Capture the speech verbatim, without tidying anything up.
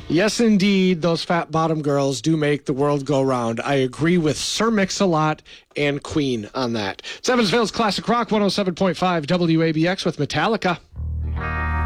Yes, indeed, those fat bottom girls do make the world go round. I agree with Sir Mix-a-Lot and Queen on that. It's Evansville's Classic Rock one oh seven point five W A B X with Metallica.